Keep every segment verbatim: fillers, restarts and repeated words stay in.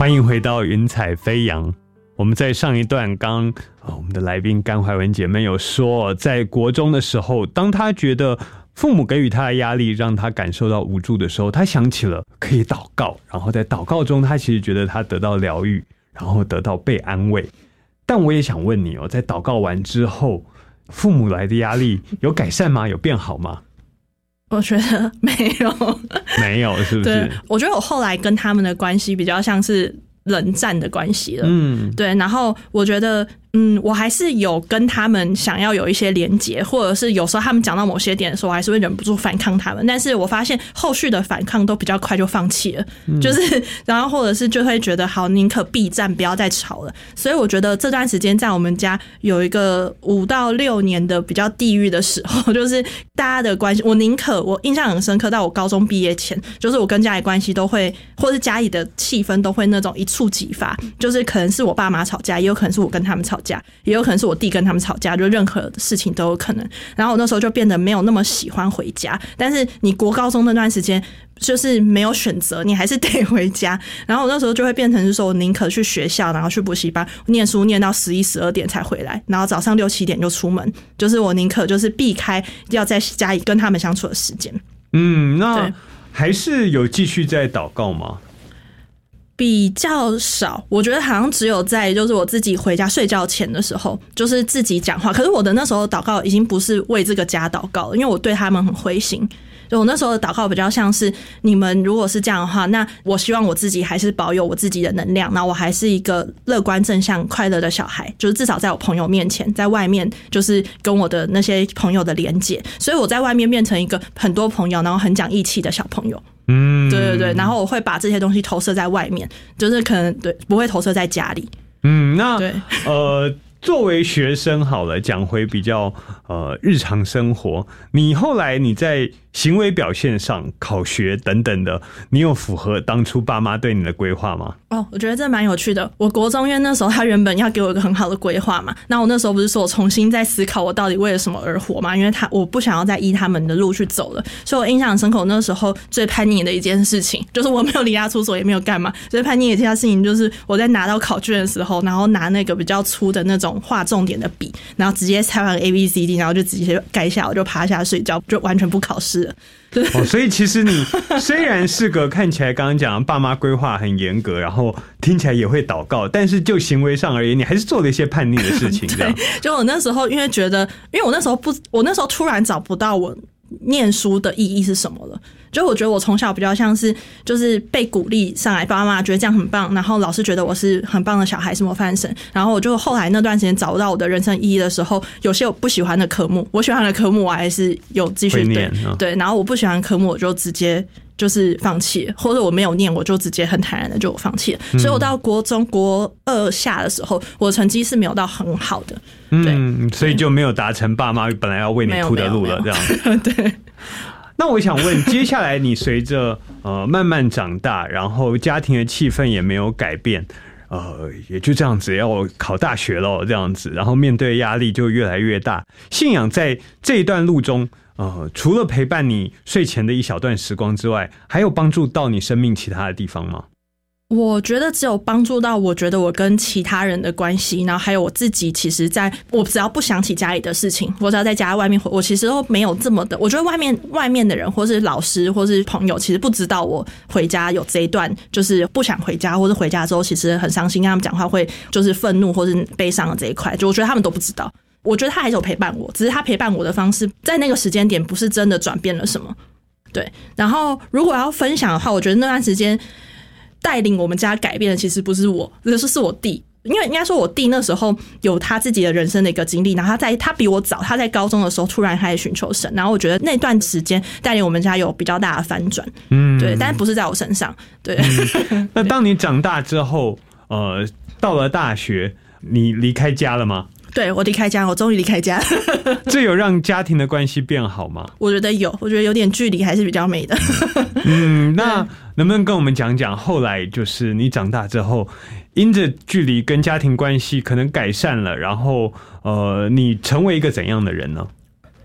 欢迎回到云彩飞扬。我们在上一段刚、哦、我们的来宾甘怀文姐妹有说，在国中的时候，当她觉得父母给予她的压力让她感受到无助的时候，她想起了可以祷告，然后在祷告中她其实觉得她得到疗愈，然后得到被安慰。但我也想问你哦，在祷告完之后，父母来的压力有改善吗？有变好吗？ 我觉得没有， 没有，是不是？ 对，我觉得我后来跟他们的关系比较像是冷战的关系了。嗯，对。然后我觉得，嗯，我还是有跟他们想要有一些连结，或者是有时候他们讲到某些点的时候，我还是会忍不住反抗他们。但是我发现后续的反抗都比较快就放弃了，嗯、就是然后或者是就会觉得好，宁可避战，不要再吵了。所以我觉得这段时间在我们家有一个五到六年的比较地狱的时候，就是大家的关系，我宁可我印象很深刻，到我高中毕业前，就是我跟家里关系都会，或是家里的气氛都会那种一触即发，就是可能是我爸妈吵架，也有可能是我跟他们吵架，也有可能是我弟跟他们吵架，就任何事情都有可能。然后我那时候就变得没有那么喜欢回家，但是你国高中那段时间就是没有选择，你还是得回家。然后我那时候就会变成是说，我宁可去学校，然后去补习班念书，念到十一十二点才回来，然后早上六七点就出门，就是我宁可就是避开要在家里跟他们相处的时间。 嗯，那还是有继续在祷告吗？ 比较少，我觉得好像只有在就是我自己回家睡觉前的时候，就是自己讲话。可是我的那时候祷告已经不是为这个家祷告了，因为我对他们很灰心。就我那时候的祷告比较像是，你们如果是这样的话，那我希望我自己还是保有我自己的能量，那我还是一个乐观正向快乐的小孩，就是至少在我朋友面前，在外面就是跟我的那些朋友的连结，所以我在外面变成一个很多朋友然后很讲义气的小朋友。嗯，对对对，然后我会把这些东西投射在外面，就是可能对不会投射在家里。 嗯，那对呃。作为学生好了，讲回比较呃日常生活，你后来你在行为表现上、考学等等的，你有符合当初爸妈对你的规划吗？ 哦，我觉得这蛮有趣的。我国中因为那时候他原本要给我一个很好的规划嘛，那我那时候不是说我重新在思考我到底为了什么而活嘛？因为他我不想要再依他们的路去走了，所以我印象很深刻。我那时候最叛逆的一件事情，就是我没有离家出走，也没有干嘛。最叛逆的一件事情就是我在拿到考卷的时候，然后拿那个比较粗的那种画重点的笔，然后直接拆完 A B C D， 然后就直接盖下，我就趴下睡觉，就完全不考试了。 哦，所以其实你虽然是个看起来刚刚讲爸妈规划很严格，然后听起来也会祷告，但是就行为上而言，你还是做了一些叛逆的事情。这样， 就我那时候因为觉得，因为我那时候不，我那时候突然找不到我念书的意义是什么了。就我觉得我从小比较像是就是被鼓励上来，爸爸妈妈觉得这样很棒，然后老师觉得我是很棒的小孩，是模范生。然后我就后来那段时间找不到我的人生意义的时候，有些我不喜欢的科目，我喜欢的科目我还是有继续对、哦、对，然后我不喜欢的科目我就直接就是放弃了，或者我没有念我就直接很坦然的就放弃了。嗯、所以我到国中国二下的时候，我的成绩是没有到很好的，对， 嗯，所以就没有达成爸妈本来要为你铺的路了，这样对。 那我想问，接下来你随着呃慢慢长大，然后家庭的气氛也没有改变，呃，也就这样子要考大学了，这样子，然后面对压力就越来越大。信仰在这一段路中，呃，除了陪伴你睡前的一小段时光之外，还有帮助到你生命其他的地方吗？ 我觉得只有帮助到我觉得我跟其他人的关系，然后还有我自己，其实在我只要不想起家里的事情，我只要在家外面，我其实都没有这么的，我觉得外面外面的人或是老师或是朋友其实不知道我回家有这一段就是不想回家，或是回家之后其实很伤心，跟他们讲话会就是愤怒或是悲伤的这一块，就我觉得他们都不知道。我觉得他还是有陪伴我，只是他陪伴我的方式在那个时间点不是真的转变了什么。对，然后如果要分享的话，我觉得那段时间带领我们家改变的其实不是我，是是我弟。因为应该说我弟那时候有他自己的人生的一个经历，然后他在他比我早，他在高中的时候突然开始寻求神，然后我觉得那段时间带领我们家有比较大的翻转，嗯，对，但是不是在我身上，对。 嗯、那当你长大之后，呃，到了大学，你离开家了吗？ 对，我离开家，我终于离开家。 这有让家庭的关系变好吗？ 我觉得有，我觉得有点距离还是比较美的。 嗯，那能不能跟我们讲讲后来就是你长大之后，因着距离跟家庭关系可能改善了，然后呃，你成为一个怎样的人呢？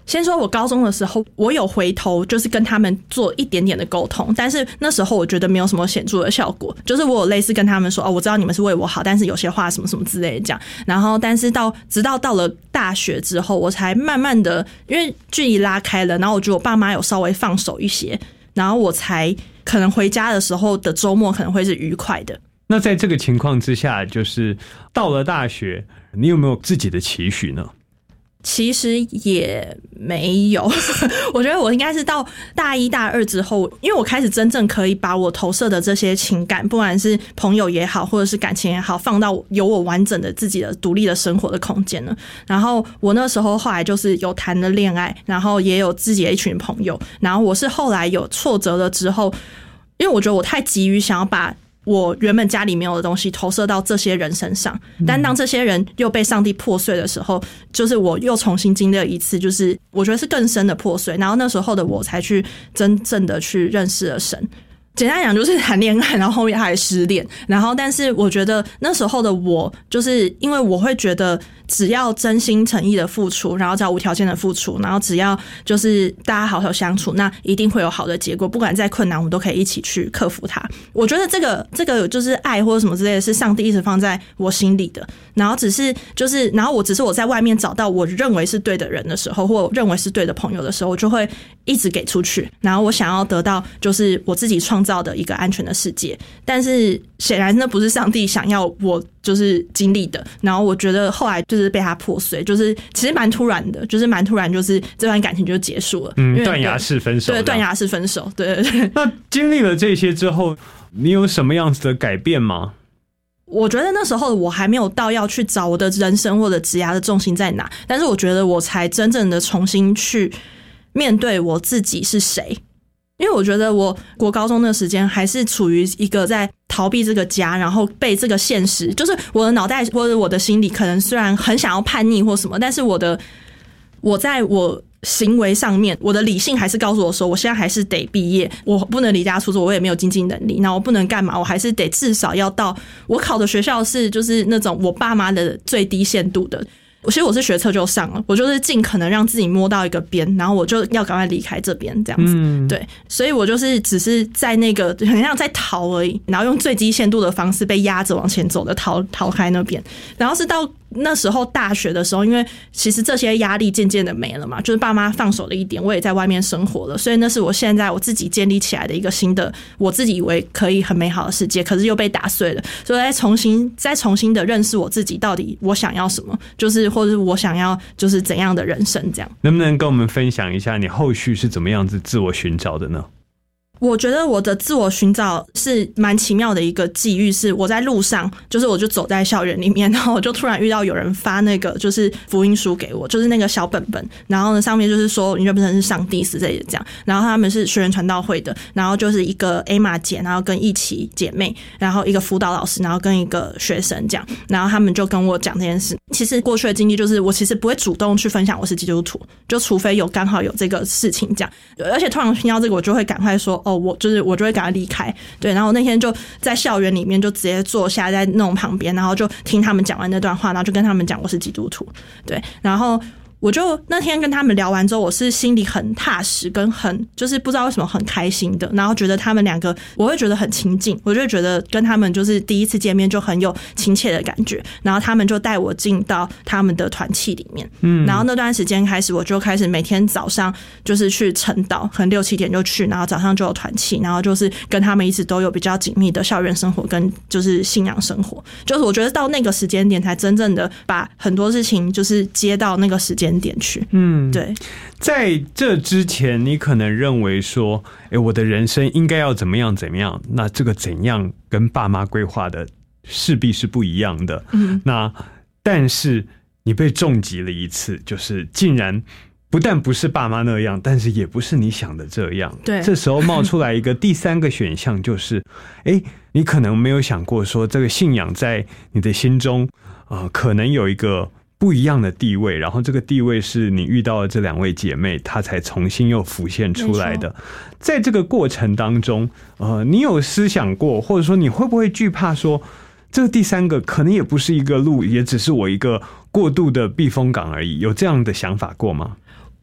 先说我高中的时候，我有回头就是跟他们做一点点的沟通，但是那时候我觉得没有什么显著的效果，就是我有类似跟他们说哦，我知道你们是为我好，但是有些话什么什么之类的讲。然后但是到直到到了大学之后，我才慢慢的因为距离拉开了，然后我觉得我爸妈有稍微放手一些，然后我才可能回家的时候的周末可能会是愉快的。 那在这个情况之下，就是到了大学，你有没有自己的期许呢？ 其实也没有，我觉得我应该是到大一大二之后，因为我开始真正可以把我投射的这些情感，不管是朋友也好，或者是感情也好，放到有我完整的自己的独立的生活的空间了。然后我那时候后来就是有谈了恋爱，然后也有自己的一群朋友，然后我是后来有挫折了之后，因为我觉得我太急于想要把我原本家里没有的东西投射到这些人身上，但当这些人又被上帝破碎的时候，就是我又重新经历了一次，就是我觉得是更深的破碎。然后那时候的我才去真正的去认识了神。简单讲就是谈恋爱，然后后面还失恋，然后但是我觉得那时候的我，就是因为我会觉得只要真心诚意的付出，然后只要无条件的付出，然后只要就是大家好好相处，那一定会有好的结果。不管再困难，我们都可以一起去克服它。我觉得这个这个就是爱或者什么之类的，是上帝一直放在我心里的。然后只是就是，然后我只是我在外面找到我认为是对的人的时候，或我认为是对的朋友的时候，我就会一直给出去。然后我想要得到就是我自己创造的一个安全的世界，但是显然那不是上帝想要我就是经历的。然后我觉得后来就是被他破碎，就是其实蛮突然的，就是蛮突然，就是这段感情就结束了， 嗯，断崖式分手， 对，断崖式分手，对对对。 那经历了这些之后，你有什么样子的改变吗？ 我觉得那时候我还没有到要去找我的人生或者职涯的重心在哪，但是我觉得我才真正的重新去面对我自己是谁。因为我觉得我国高中那个时间还是处于一个在逃避这个家，然后被这个现实，就是我的脑袋或者我的心里可能虽然很想要叛逆或什么，但是我的我在我行为上面，我的理性还是告诉我说，我现在还是得毕业，我不能离家出走，我也没有经济能力，那我不能干嘛，我还是得至少要到我考的学校是就是那种我爸妈的最低限度的。其实我是学测就上了，我就是尽可能让自己摸到一个边，然后我就要赶快离开这边这样子、嗯、对，所以我就是只是在那个很像在逃而已，然后用最低限度的方式被压着往前走的逃逃开那边。然后是到那时候大学的时候，因为其实这些压力渐渐的没了嘛，就是爸妈放手了一点，我也在外面生活了，所以那是我现在我自己建立起来的一个新的我自己以为可以很美好的世界，可是又被打碎了，所以再重新再重新的认识我自己，到底我想要什么，就是或者我想要就是怎样的人生，这样。 能不能跟我们分享一下你后续是怎么样子自我寻找的呢？ 我觉得我的自我寻找是蛮奇妙的一个际遇，是我在路上，就是我就走在校园里面，然后我就突然遇到有人发那个就是福音书给我，就是那个小本本，然后呢上面就是说你认不认识上帝之类的这样，然后他们是学员传道会的，然后就是一个 Emma 姐，然后跟一起姐妹，然后一个辅导老师，然后跟一个学生这样，然后他们就跟我讲这件事。其实过去的经历就是我其实不会主动去分享我是基督徒，就除非有刚好有这个事情这样，而且突然听到这个我就会赶快说哦，我就是我就会赶快离开，对，然后那天就在校园里面就直接坐下在那种旁边，然后就听他们讲完那段话，然后就跟他们讲我是基督徒，对，然后我就那天跟他们聊完之后，我是心里很踏实跟很就是不知道为什么很开心的，然后觉得他们两个我会觉得很亲近，我就会觉得跟他们就是第一次见面就很有亲切的感觉，然后他们就带我进到他们的团契里面，嗯，然后那段时间开始我就开始每天早上就是去晨祷，可能六七点就去，然后早上就有团契，然后就是跟他们一直都有比较紧密的校园生活跟就是信仰生活，就是我觉得到那个时间点才真正的把很多事情就是接到那个时间点去。嗯，对， 在这之前你可能认为说诶，我的人生应该要怎么样怎么样，那这个怎样跟爸妈规划的势必是不一样的。嗯，那但是你被重击了一次，就是竟然不但不是爸妈那样，但是也不是你想的这样。 对， 这时候冒出来一个第三个选项，就是诶，你可能没有想过说这个信仰在你的心中呃，可能有一个不一样的地位，然后这个地位是你遇到的这两位姐妹她才重新又浮现出来的。在这个过程当中呃，你有思想过，或者说你会不会惧怕说这个第三个可能也不是一个路，也只是我一个过渡的避风港而已，有这样的想法过吗？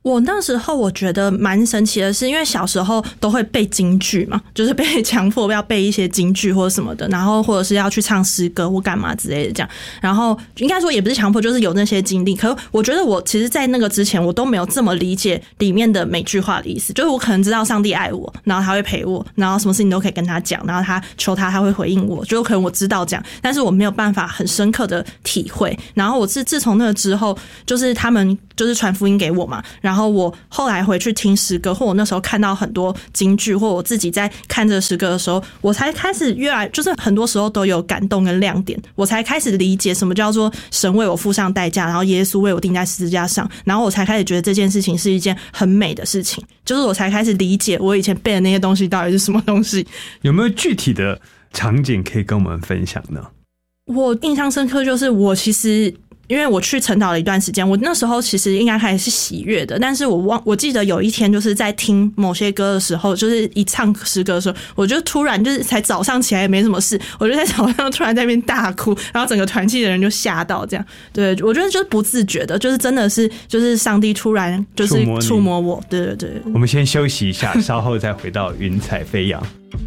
我那时候我觉得蛮神奇的是，因为小时候都会背京剧嘛，就是被强迫要背一些京剧或者什么的，然后或者是要去唱诗歌或干嘛之类的这样。然后应该说也不是强迫，就是有那些经历。可是我觉得我其实在那个之前我都没有这么理解里面的每句话的意思，就是我可能知道上帝爱我，然后他会陪我，然后什么事情都可以跟他讲，然后他求他他会回应我，就可能我知道这样，但是我没有办法很深刻的体会。然后我是自从那个之后，就是他们就是传福音给我嘛，然后我后来回去听诗歌，或我那时候看到很多京剧，或我自己在看这个诗歌的时候，我才开始越来就是很多时候都有感动跟亮点，我才开始理解什么叫做神为我付上代价，然后耶稣为我钉在十字架上，然后我才开始觉得这件事情是一件很美的事情，就是我才开始理解我以前背的那些东西到底是什么东西。 有没有具体的场景可以跟我们分享呢？ 我印象深刻就是我其实因为我去晨祷了一段时间，我那时候其实应该还是喜悦的，但是我忘我记得有一天就是在听某些歌的时候，就是一唱诗歌的时候，我就突然就是才早上起来也没什么事，我就在早上突然在那边大哭，然后整个团契的人就吓到这样。对，我觉得就是不自觉的，就是真的是就是上帝突然就是触摸我。对对对。 我们先休息一下，稍后再回到云彩飞扬。